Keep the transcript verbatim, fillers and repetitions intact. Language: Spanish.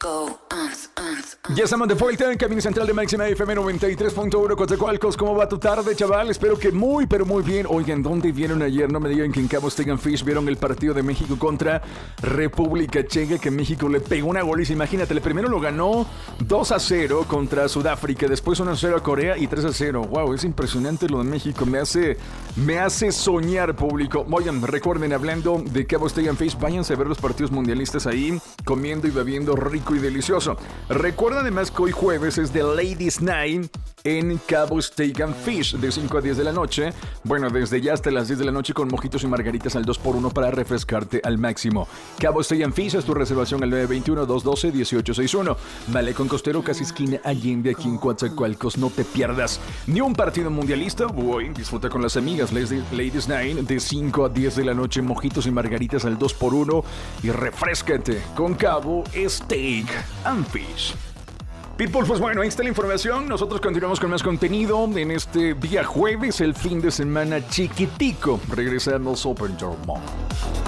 go, ans, ans, ans. Ya estamos de vuelta en Camino Central de Máxima F M noventa y tres punto uno. Coatzacoalcos, ¿cómo va tu tarde, chaval? Espero que muy, pero muy bien. Oigan, ¿dónde vieron ayer? No me digan que en Cabo Stegan Fish vieron el partido de México contra República Checa, que México le pegó una goliza. Imagínate, el primero lo ganó dos a cero contra Sudáfrica, después uno a cero a Corea y tres a cero. Wow, es impresionante lo de México. Me hace, me hace soñar, público. Oigan, recuerden, hablando de Cabo Stegan Fish, váyanse a ver los partidos mundialistas ahí, comiendo y bebiendo rico y delicioso. Recuerden además que hoy jueves es The Ladies Night en Cabo Stegan Fish de cinco a diez de la noche. Bueno, desde ya hasta las diez de la noche con mojitos y margaritas al dos por uno para refrescarte al máximo. Cabo Stegan Fish, es tu reservación al nueve dos uno, dos uno dos, uno ocho seis uno. Malecón Costero, casi esquina Allende, aquí en Coatzacoalcos. No te pierdas ni un partido mundialista. Voy, disfruta con las amigas. Ladies Night de cinco a diez de la noche, mojitos y margaritas al dos por uno y refrescate con Cabo Steak and Fish. People, pues bueno, ahí está la información. Nosotros continuamos con más contenido en este día jueves, el fin de semana chiquitico. Regresamos Open Door Mall.